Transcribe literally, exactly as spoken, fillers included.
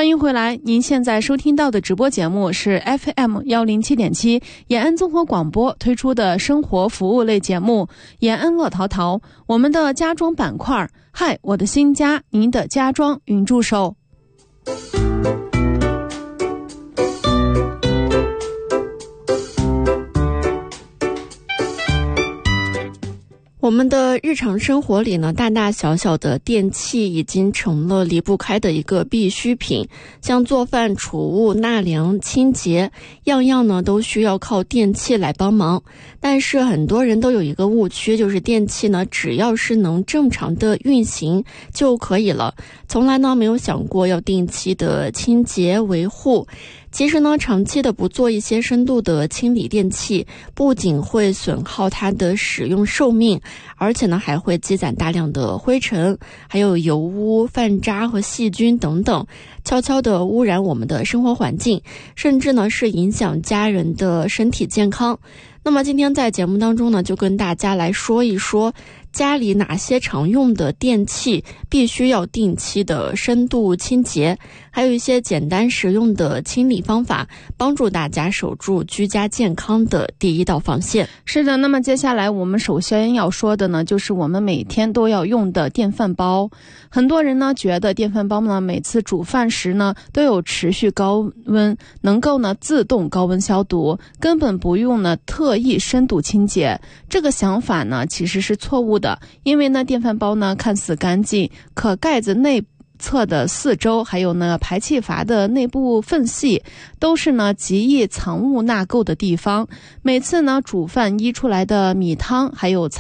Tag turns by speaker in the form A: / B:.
A: 欢迎回来，您现在收听到的直播节目是 F M 一零七点七 延安综合广播推出的生活服务类节目延安乐淘淘，我们的家装板块，嗨，我的新家，您的家装云助手。
B: 我们的日常生活里呢，大大小小的电器已经成了离不开的一个必需品，像做饭、储物、纳凉、清洁，样样呢都需要靠电器来帮忙。但是很多人都有一个误区，就是电器呢只要是能正常的运行就可以了，从来呢没有想过要定期的清洁维护。其实呢，长期的不做一些深度的清理电器，不仅会损耗它的使用寿命，而且呢还会积攒大量的灰尘，还有油污、饭渣和细菌等等，悄悄地污染我们的生活环境，甚至呢是影响家人的身体健康。那么今天在节目当中呢，就跟大家来说一说家里哪些常用的电器必须要定期的深度清洁，还有一些简单实用的清理方法，帮助大家守住居家健康的第一道防线。
A: 是的，那么接下来我们首先要说的呢，就是我们每天都要用的电饭煲。很多人呢觉得电饭煲呢每次煮饭时呢都有持续高温，能够呢自动高温消毒，根本不用呢特意深度清洁。这个想法呢其实是错误的，因为呢电饭煲呢看似干净，可盖子内侧的四周还有呢排气阀的内部缝隙都是呢极易藏污纳垢的地方。每次呢煮饭溢出来的米汤还有